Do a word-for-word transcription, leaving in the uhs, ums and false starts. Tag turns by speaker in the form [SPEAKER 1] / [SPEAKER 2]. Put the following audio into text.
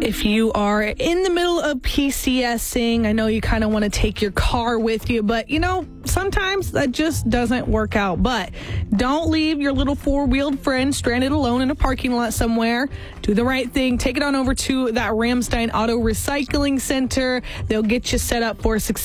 [SPEAKER 1] If you are in the middle of PCSing, I know you kind of want to take your car with you, but you know, sometimes that just doesn't work out. But don't leave your little four-wheeled friend stranded alone in a parking lot somewhere. Do the right thing. Take it on over to that Ramstein Auto Recycling Center. They'll get you set up for success.